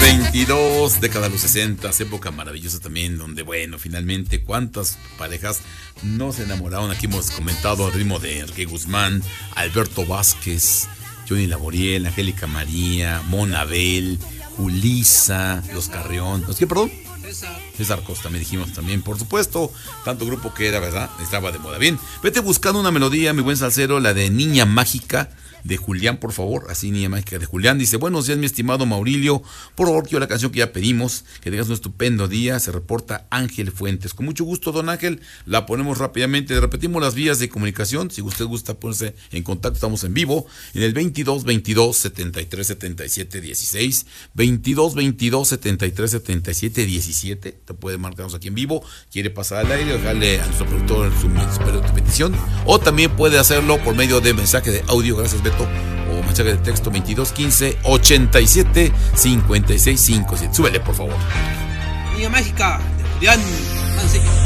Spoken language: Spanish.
22, década de los 60, época maravillosa también, donde, bueno, finalmente, cuántas parejas no se enamoraron. Aquí hemos comentado al ritmo de Enrique Guzmán, Alberto Vázquez, Johnny Laboriel, Angélica María, Mona Bell, Julissa, Los Carrión, ¿los qué, perdón? César Costa, me dijimos también, por supuesto, tanto grupo que era, ¿verdad? Estaba de moda. Bien, vete buscando una melodía, mi buen salsero, la de Niña Mágica, de Julián, por favor, así Niña Mágica de Julián. Dice, buenos días, mi estimado Maurilio, por favor, quiero la canción que ya pedimos, que tengas un estupendo día. Se reporta Ángel Fuentes. Con mucho gusto, don Ángel, la ponemos rápidamente. Le repetimos las vías de comunicación, si usted gusta ponerse en contacto, estamos en vivo, en el 22 22 73 77 16, 22 22 73 77 17, te puede marcarnos aquí en vivo, quiere pasar al aire, dejarle a nuestro productor su petición, o también puede hacerlo por medio de mensaje de audio, gracias Beto, o mensaje de texto 22 15 87 56 57. Súbele, por favor. Niña Mágica de Julián Mancilla.